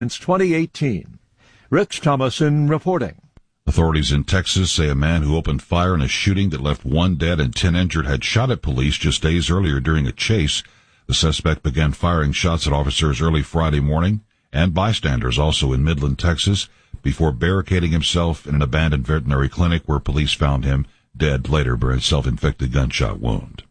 since 2018. Rich Thomason reporting. Authorities in Texas say a man who opened fire in a shooting that left 1 dead and 10 injured had shot at police just days earlier during a chase. The suspect began firing shots at officers early Friday morning and bystanders also in Midland, Texas, before barricading himself in an abandoned veterinary clinic where police found him dead later by a self-inflicted gunshot wound.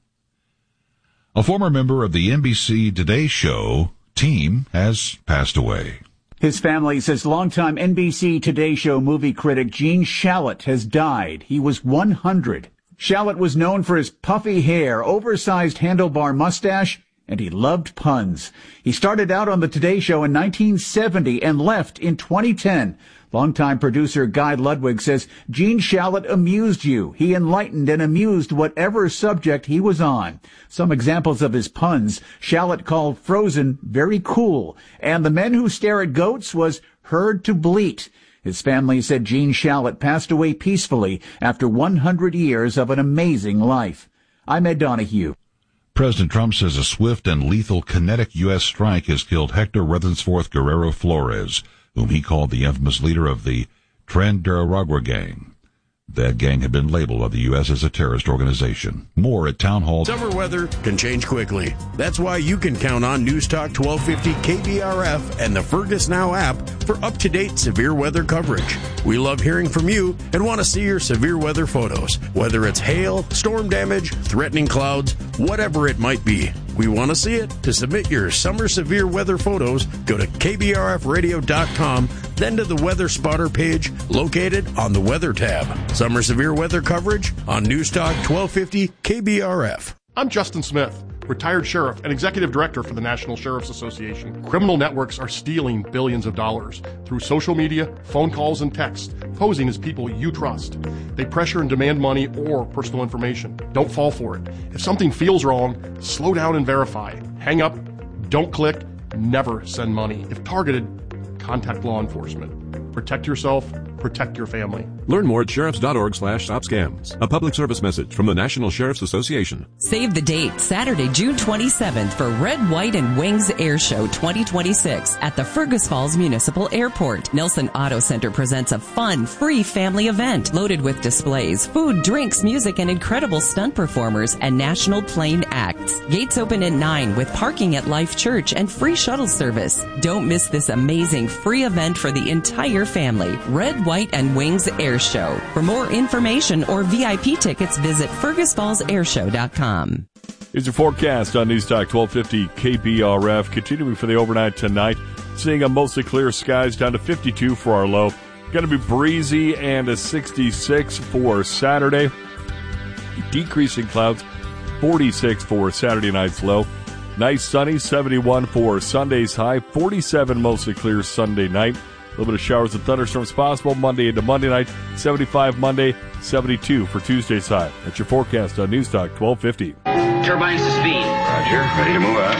A former member of the NBC Today Show team has passed away. His family says longtime NBC Today Show movie critic Gene Shalit has died. He was 100. Shalit was known for his puffy hair, oversized handlebar mustache, and he loved puns. He started out on the Today Show in 1970 and left in 2010. Longtime producer Guy Ludwig says Gene Shalit amused you. He enlightened and amused whatever subject he was on. Some examples of his puns: Shalit called Frozen very cool, and The Men Who Stare at Goats was heard to bleat. His family said Gene Shalit passed away peacefully after 100 years of an amazing life. I'm Ed Donahue. President Trump says a swift and lethal kinetic U.S. strike has killed Hector Rethensforth Guerrero Flores, whom he called the infamous leader of the Tren de Aragua gang. That gang had been labeled by the U.S. as a terrorist organization. More at Town Hall. Summer weather can change quickly. That's why you can count on News Talk 1250 KBRF and the Fergus Now app for up-to-date severe weather coverage. We love hearing from you and want to see your severe weather photos, whether it's hail, storm damage, threatening clouds, whatever it might be. We want to see it. To submit your summer severe weather photos, go to kbrfradio.com, then to the Weather Spotter page located on the Weather tab. Summer severe weather coverage on News Talk 1250 KBRF. I'm Justin Smith, retired sheriff and executive director for the National Sheriff's Association. Criminal networks are stealing billions of dollars through social media, phone calls, and text, posing as people you trust. They pressure and demand money or personal information. Don't fall for it. If something feels wrong, slow down and verify. Hang up, don't click, never send money. If targeted, contact law enforcement. Protect yourself, protect your family. Learn more at sheriffs.org/stopscams. A public service message from the National Sheriff's Association. Save the date, Saturday, June 27th for Red, White, and Wings Air Show 2026 at the Fergus Falls Municipal Airport. Nelson Auto Center presents a fun, free family event loaded with displays, food, drinks, music, and incredible stunt performers and national plane acts. Gates open at 9 with parking at Life Church and free shuttle service. Don't miss this amazing free event for the entire family. Red, White, and Wings Air Show. For more information or VIP tickets, visit FergusFallsAirShow.com. Here's your forecast on News Talk 1250 KBRF. Continuing for the overnight tonight, seeing a mostly clear skies down to 52 for our low. Going to be breezy and a 66 for Saturday. Decreasing clouds, 46 for Saturday night's low. Nice sunny, 71 for Sunday's high, 47 mostly clear Sunday night. A little bit of showers and thunderstorms possible Monday into Monday night. 75 Monday, 72 for Tuesday's high. That's your forecast on News Talk 1250. Turbines to speed. Roger. Ready to move out.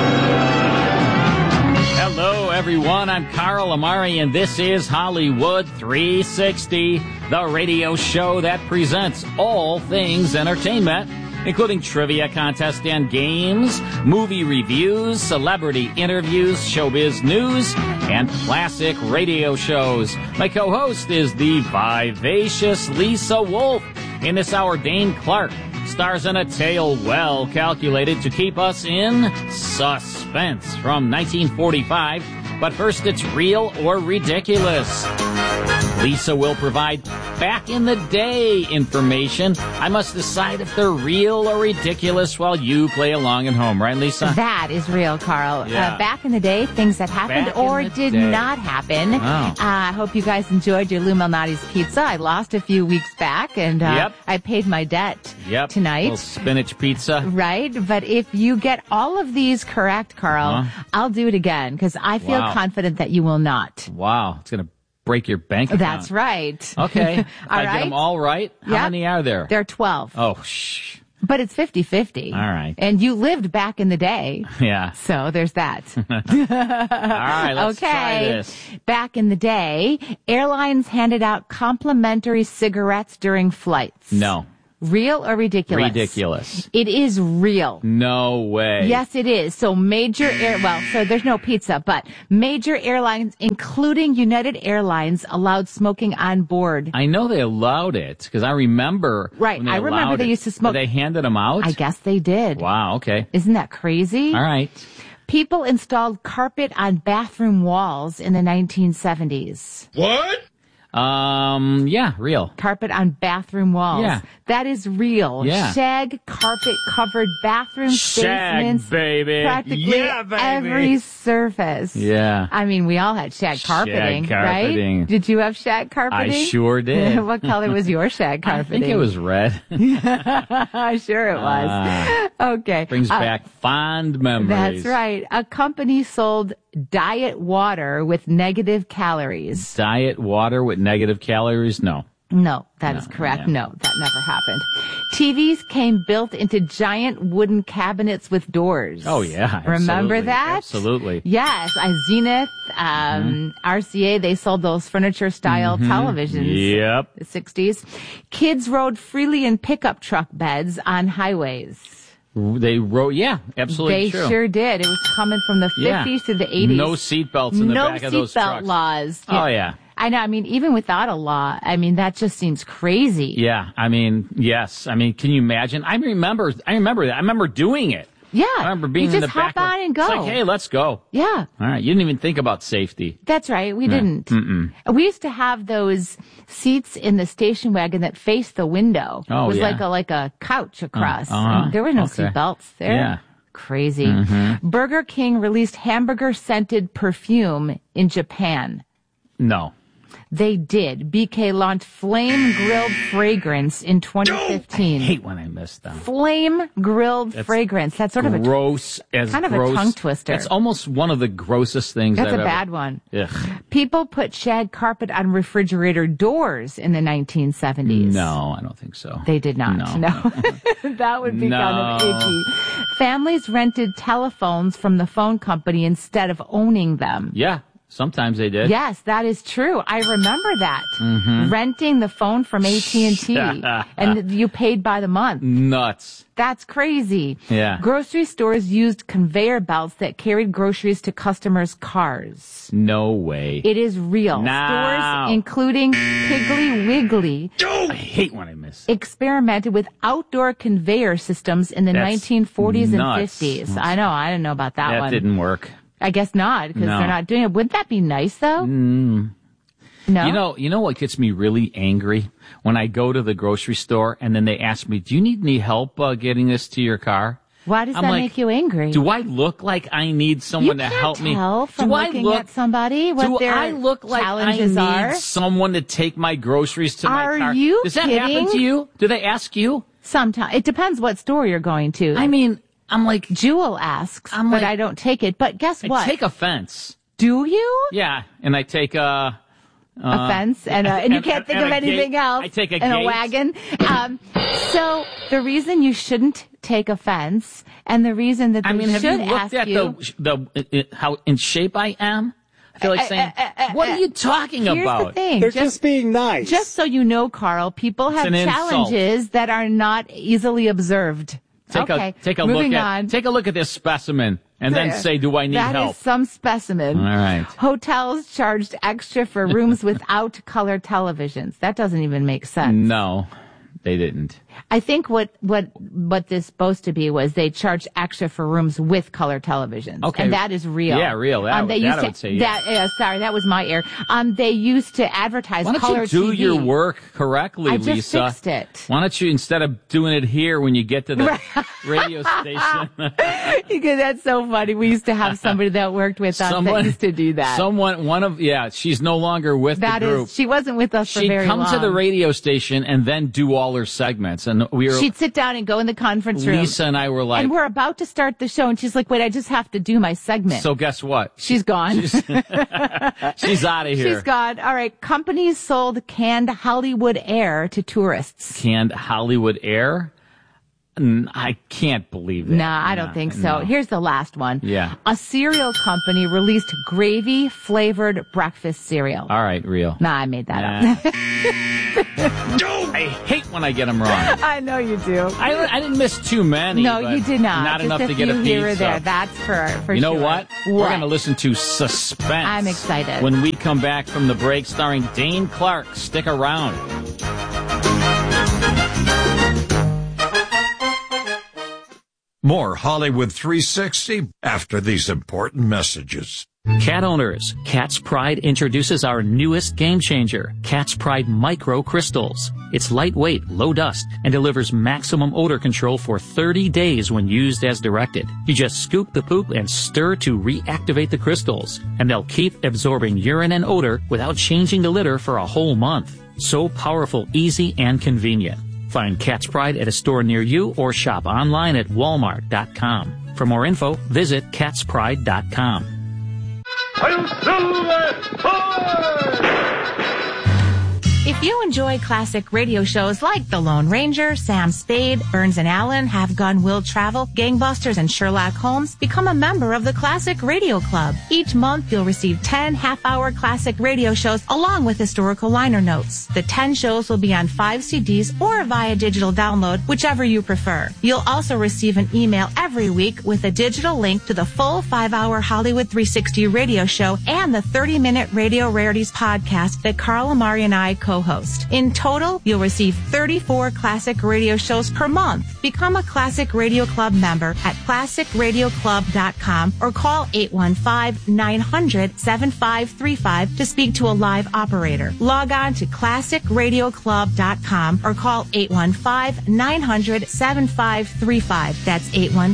Hello, everyone. I'm Carl Amari, and this is Hollywood 360, the radio show that presents all things entertainment, including trivia contests and games, movie reviews, celebrity interviews, showbiz news, and classic radio shows. My co-host is the vivacious Lisa Wolf. In this hour, Dane Clark stars in a tale well calculated to keep us in suspense from 1945. But first, it's real or ridiculous. Lisa will provide back-in-the-day information. I must decide if they're real or ridiculous while you play along at home. Right, Lisa? That is real, Carl. Yeah. Back in the day, things that happened or did not happen. Oh. I hope you guys enjoyed your Lou Malnati's pizza. I lost a few weeks back, and I paid my debt tonight. Little spinach pizza. Right? But if you get all of these correct, Carl, I'll do it again, because I feel confident that you will not. Wow. It's going to break your bank account. That's right. Okay. I get them all right. How many are there? There are 12. Oh, shh. But it's 50-50. All right. And you lived back in the day. Yeah. So there's that. All right, let's try this. Back in the day, airlines handed out complimentary cigarettes during flights. No. Real or ridiculous? Ridiculous. It is real. No way. Yes, it is. So so there's no pizza, but major airlines, including United Airlines, allowed smoking on board. I know they allowed it because I remember. Right. I remember they used to smoke. They handed them out? I guess they did. Wow. Okay. Isn't that crazy? All right. People installed carpet on bathroom walls in the 1970s. What? Yeah, real. Carpet on bathroom walls. Yeah. That is real. Yeah. Shag carpet covered bathroom basements. Baby. Practically every surface. Yeah. I mean, we all had shag carpeting, carpeting. right? Did you have shag carpeting? I sure did. What color was your shag carpeting? I think it was red. Sure it was. Okay. Brings back fond memories. That's right. A company sold diet water with negative calories. Diet water with negative calories? No. No, that is correct. Yeah. No, that never happened. TVs came built into giant wooden cabinets with doors. Oh, yeah. Remember absolutely. that? Absolutely. Yes. Zenith, RCA, they sold those furniture-style televisions. Yep. The 60s. Kids rode freely in pickup truck beds on highways. They wrote, yeah, absolutely They true. sure did. It was coming from the 50s to the 80s. No seatbelts in the back of those trucks. No seatbelt laws. Oh, yeah. I know. I mean, even without a law, I mean, that just seems crazy. Yeah. I mean, yes. I mean, can you imagine? I remember that. I remember doing it. Yeah. I remember being you in the just back. hop on and go. It's like, hey, let's go. Yeah. All right. You didn't even think about safety. That's right. We didn't. Mm-mm. We used to have those seats in the station wagon that faced the window. Oh, it was yeah. like a couch across. Uh-huh. There were no Okay. seatbelts there. Yeah. Crazy. Mm-hmm. Burger King released hamburger-scented perfume in Japan. No. They did. BK launched Flame Grilled Fragrance in 2015. I hate when I miss them. Flame Grilled Fragrance. That's sort of a gross. kind of a tongue twister. It's almost one of the grossest things That's I've a ever. bad one. Ugh. People put shag carpet on refrigerator doors in the 1970s. No, I don't think so. They did not. No. That would be kind of icky. Families rented telephones from the phone company instead of owning them. Yeah. Sometimes they did. Yes, that is true. I remember that. Renting the phone from AT&T and you paid by the month. Nuts. That's crazy. Yeah. Grocery stores used conveyor belts that carried groceries to customers' cars. No way. It is real. No. Stores, including Piggly Wiggly, I hate when I miss. experimented with outdoor conveyor systems in the That's 1940s nuts. and 50s. I know. I didn't know about that one. That didn't work. I guess not, because No. they're not doing it. Wouldn't that be nice, though? No? You know what gets me really angry? When I go to the grocery store and then they ask me, do you need any help getting this to your car? Why does I'm that like, make you angry? Do I look like I need someone you to can't help me? tell from do I looking look at somebody what do their I look like I challenges need are? someone to take my groceries to my car? Are you Does that kidding? happen to you? Do they ask you? Sometimes. It depends what store you're going to. I mean, I'm like, Jewel asks, but like- I don't take it. But guess what? I take offense. Do you? Yeah, and I take Offense and you can't think and of a anything gate. else. I take a and gate. a wagon. So the reason you shouldn't take offense, and the reason that they have should you looked ask at you, the how in shape I am? I feel like saying, what are you talking here's about? the thing. They're just being nice. Just so you know, Carl, people have an insult. challenges that are not easily observed. Take okay, a moving look on. Take a look at this specimen and then say, do I need That help? is some specimen. All right. Hotels charged extra for rooms without color televisions. That doesn't even make sense. No, they didn't. I think what this is supposed to be was they charged extra for rooms with color televisions. Okay. And that is real. Yeah, real. That they would- used that I to, would say, yeah. sorry, that was my error. They used to advertise Why don't color you do TV. your work correctly, I just Lisa? fixed it. Why don't you, instead of doing it here when you get to the radio station, Because that's so funny. We used to have somebody that worked with us that used to do that. she's no longer with That the group. is, she wasn't with us for She'd very long. come to the radio station and then do all her segments. And She'd sit down and go in the conference room. Lisa and I were like, and we're about to start the show, and she's like, wait, I just have to do my segment. so guess what? She's gone. She's out of here. She's gone. All right. Companies sold canned Hollywood air to tourists. Canned Hollywood air? I can't believe that. Nah, I don't think so. No. Here's the last one. Yeah. A cereal company released gravy-flavored breakfast cereal. All right, real. Nah, I made that up. I hate when I get them wrong. I know you do. I didn't miss too many. No, but you did not. Not Just enough to get a few piece. here or there. So. That's for You know sure. what? We're going to listen to Suspense. I'm excited. When we come back from the break, starring Dane Clark. Stick around. More Hollywood 360 after these important messages. Cat owners, Cat's Pride introduces our newest game changer, Cat's Pride Micro Crystals. It's lightweight, low dust, and delivers maximum odor control for 30 days when used as directed. You just scoop the poop and stir to reactivate the crystals, and they'll keep absorbing urine and odor without changing the litter for a whole month. So powerful, easy, and convenient. Find Cat's Pride at a store near you or shop online at walmart.com. For more info, visit catspride.com. If you enjoy classic radio shows like The Lone Ranger, Sam Spade, Burns and Allen, Have Gun Will Travel, Gangbusters, and Sherlock Holmes, become a member of the Classic Radio Club. Each month, you'll receive 10 half-hour classic radio shows along with historical liner notes. The 10 shows will be on 5 CDs or via digital download, whichever you prefer. You'll also receive an email every week with a digital link to the full 5-hour Hollywood 360 radio show and the 30-minute Radio Rarities podcast that Carl Amari and I co-host. In total, you'll receive 34 classic radio shows per month. Become a Classic Radio Club member at classicradioclub.com or call 815-900-7535 to speak to a live operator. Log on to classicradioclub.com or call 815-900-7535. That's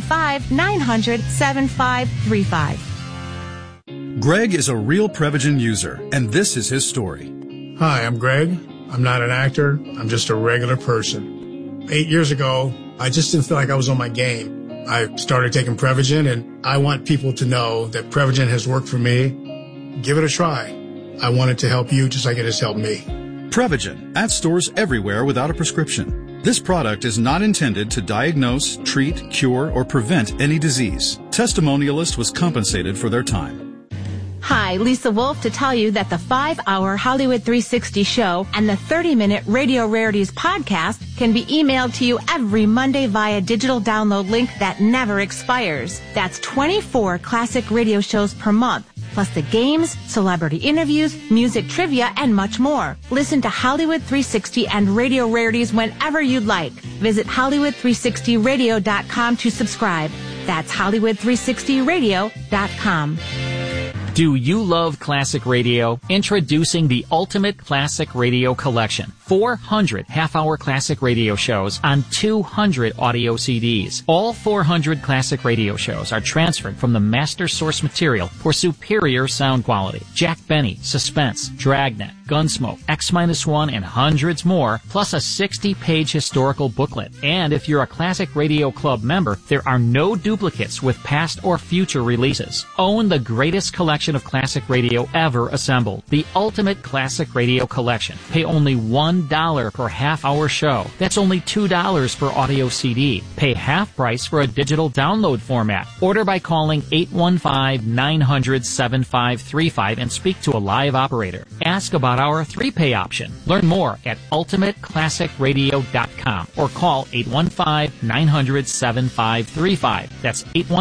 815-900-7535. Greg is a real Prevagen user, and this is his story. Hi, I'm Greg. I'm not an actor. I'm just a regular person. 8 years ago, I just didn't feel like I was on my game. I started taking Prevagen, and I want people to know that Prevagen has worked for me. Give it a try. I want it to help you just like it has helped me. Prevagen, at stores everywhere without a prescription. This product is not intended to diagnose, treat, cure, or prevent any disease. Testimonialist was compensated for their time. Hi, Lisa Wolf to tell you that the 5-hour Hollywood 360 show and the 30-minute Radio Rarities podcast can be emailed to you every Monday via digital download link that never expires. That's 24 classic radio shows per month, plus the games, celebrity interviews, music trivia, and much more. Listen to Hollywood 360 and Radio Rarities whenever you'd like. Visit Hollywood360radio.com to subscribe. That's Hollywood360radio.com. Do you love classic radio? Introducing the Ultimate Classic Radio Collection. 400 half-hour classic radio shows on 200 audio CDs. All 400 classic radio shows are transferred from the master source material for superior sound quality. Jack Benny, Suspense, Dragnet, Gunsmoke, X-1, and hundreds more, plus a 60-page historical booklet. And if you're a Classic Radio Club member, there are no duplicates with past or future releases. Own the greatest collection of classic radio ever assembled. The Ultimate Classic Radio Collection. Pay only $1 per half-hour show. That's only $2 per audio CD. Pay half price for a digital download format. Order by calling 815-900-7535 and speak to a live operator. Ask about our 3-pay option. Learn more at ultimateclassicradio.com or call 815-900-7535. That's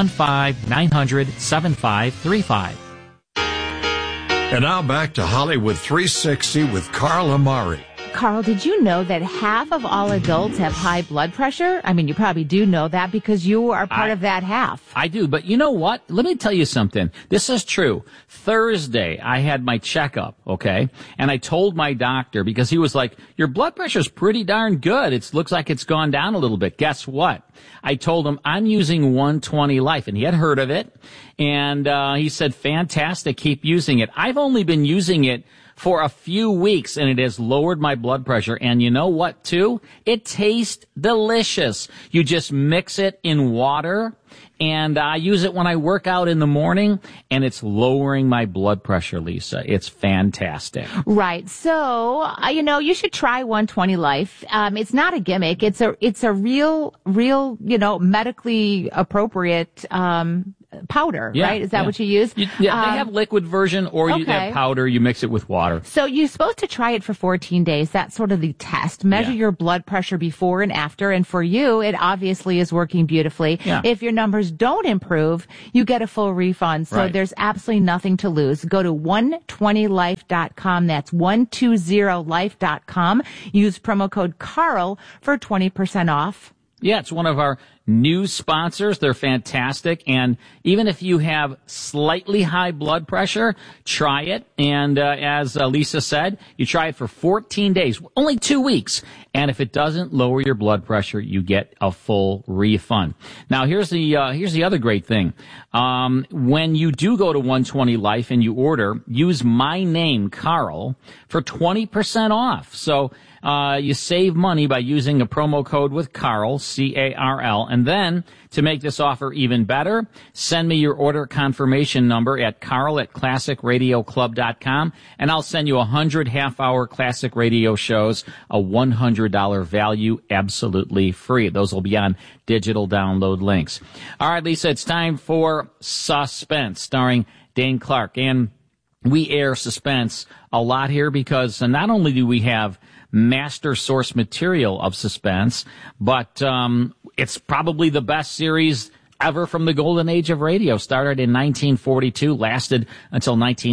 815-900-7535. And now back to Hollywood 360 with Carl Amari. Carl, did you know that half of all adults have high blood pressure? I mean, you probably do know that because you are part of that half. I do, but you know what? Let me tell you something. This is true. Thursday, I had my checkup, okay? And I told my doctor, because he was like, your blood pressure's pretty darn good. It looks like it's gone down a little bit. Guess what? I told him I'm using 120 Life, and he had heard of it. And he said, fantastic, keep using it. I've only been using it for a few weeks, and it has lowered my blood pressure. And you know what, too? It tastes delicious. You just mix it in water, And I use it when I work out in the morning, and it's lowering my blood pressure, Lisa. It's fantastic. Right. So, you should try 120 Life. It's not a gimmick. It's a real, medically appropriate, powder, right? Is that what you use? They have liquid version, or you have powder. You mix it with water. So you're supposed to try it for 14 days. That's sort of the test. Measure your blood pressure before and after. And for you, it obviously is working beautifully. Yeah. If your numbers don't improve, you get a full refund. So there's absolutely nothing to lose. Go to 120life.com. That's 120life.com. Use promo code Carl for 20% off. Yeah, it's one of our new sponsors. They're fantastic. And even if you have slightly high blood pressure, try it. And as Lisa said, you try it for 14 days, only 2 weeks. And if it doesn't lower your blood pressure, you get a full refund. Now, here's the other great thing. When you do go to 120 Life and you order, use my name, Carl, for 20% off. So you save money by using a promo code with Carl, C-A-R-L. And then, to make this offer even better, send me your order confirmation number at carl@classicradioclub.com, and I'll send you 100 half-hour classic radio shows, a $100 value, absolutely free. Those will be on digital download links. All right, Lisa, it's time for Suspense, starring Dane Clark. And we air Suspense a lot here because not only do we have master source material of Suspense, but it's probably the best series ever from the golden age of radio. Started in 1942, lasted until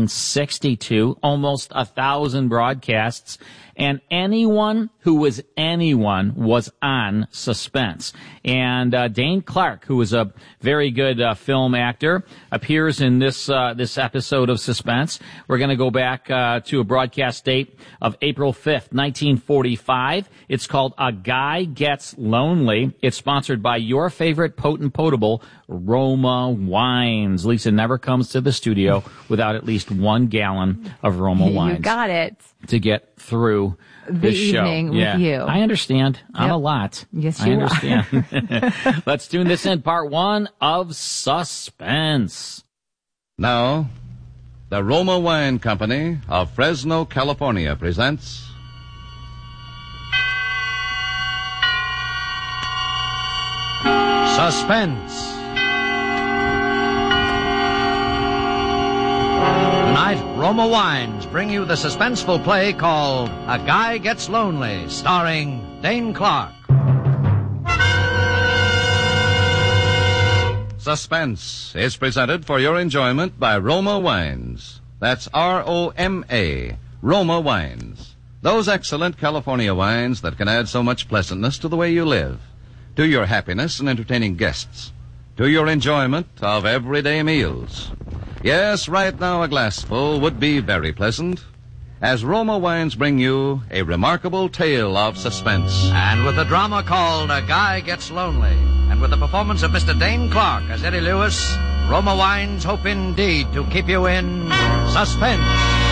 1962, almost 1,000 broadcasts, and anyone who was anyone was on Suspense. And Dane Clark, who is a very good film actor, appears in this episode of Suspense. We're going to go back to a broadcast date of April 5th, 1945. It's called A Guy Gets Lonely. It's sponsored by your favorite potent potable, Roma Wines. Lisa never comes to the studio without at least 1 gallon of Roma Wines. You got it. To get through this show. With you. I understand. I'm a lot. Yes, I you understand. Let's tune this in. Part 1 of Suspense. Now, the Roma Wine Company of Fresno, California presents Suspense. Tonight, Roma Wines bring you the suspenseful play called A Guy Gets Lonely, starring Dane Clark. Suspense is presented for your enjoyment by Roma Wines. That's R-O-M-A, Roma Wines. Those excellent California wines that can add so much pleasantness to the way you live, to your happiness in entertaining guests, to your enjoyment of everyday meals. Yes, right now a glassful would be very pleasant, as Roma Wines bring you a remarkable tale of suspense. And with a drama called A Guy Gets Lonely, and with the performance of Mr. Dane Clark as Eddie Lewis, Roma Wines hope indeed to keep you in suspense.